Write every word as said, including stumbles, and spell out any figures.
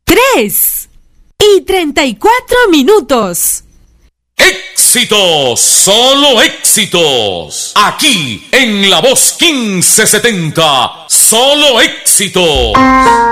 tres y treinta y cuatro minutos. ¡Éxitos! ¡Solo éxitos! Aquí en La Voz quince setenta, ¡solo éxitos!